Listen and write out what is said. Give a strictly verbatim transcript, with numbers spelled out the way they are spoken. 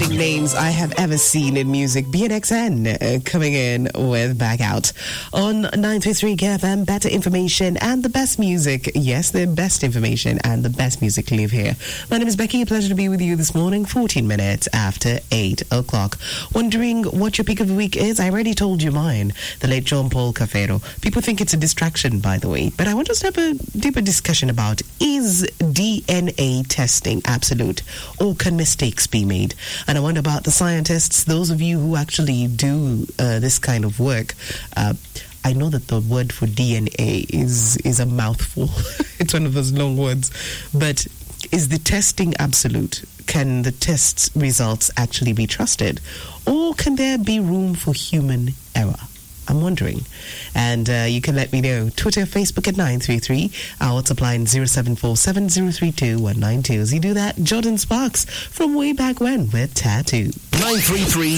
names I have ever seen in music. B N X N uh, coming in with Back Out on nine three three K F M. Better information and the best music. Yes, the best information and the best music live here. My name is Becky. A pleasure to be with you this morning. fourteen minutes after eight o'clock. Wondering what your pick of the week is? I already told you mine. The late John Paul Cafero. People think it's a distraction, by the way, but I want us to have a deeper discussion about, is D N A testing absolute, or can mistakes be made? And I wonder about the scientists, those of you who actually do uh, this kind of work. Uh, I know that the word for D N A is is a mouthful. It's one of those long words. But is the testing absolute? Can the test results actually be trusted? Or can there be room for human error? I'm wondering. And uh, you can let me know. Twitter, Facebook at nine three three. Our WhatsApp line zero seven four seven zero three two one nine two. As you do that, Jordan Sparks from way back when with Tattoo. nine three three